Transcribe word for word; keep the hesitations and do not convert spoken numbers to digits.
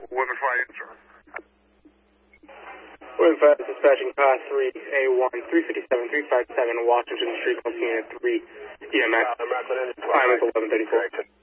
Women five, sir. Women five, dispatching car three A one, three fifty-seven, three fifty-seven, Washington Street, Unit three, E M X. Time is eleven thirty-four.